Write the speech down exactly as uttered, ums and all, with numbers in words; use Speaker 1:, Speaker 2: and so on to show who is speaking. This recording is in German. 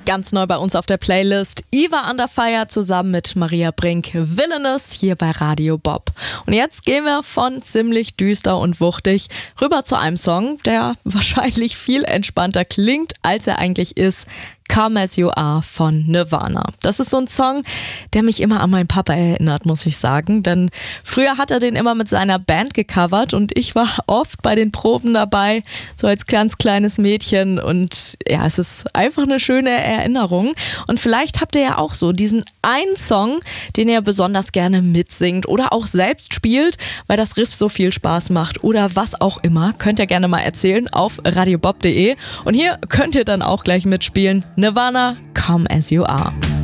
Speaker 1: Ganz neu bei uns auf der Playlist Iva Under Fire zusammen mit Maria Brink, Villainous hier bei Radio Bob. Und jetzt gehen wir von ziemlich düster und wuchtig rüber zu einem Song, der wahrscheinlich viel entspannter klingt, als er eigentlich ist. Come As You Are von Nirvana. Das ist so ein Song, der mich immer an meinen Papa erinnert, muss ich sagen. Denn früher hat er den immer mit seiner Band gecovert und ich war oft bei den Proben dabei, so als ganz kleines Mädchen. Und ja, es ist einfach eine schöne Erinnerung. Und vielleicht habt ihr ja auch so diesen einen Song, den ihr besonders gerne mitsingt oder auch selbst spielt, weil das Riff so viel Spaß macht oder was auch immer. Könnt ihr gerne mal erzählen auf radiobob punkt de. Und hier könnt ihr dann auch gleich mitspielen. Nirvana, Come As You Are.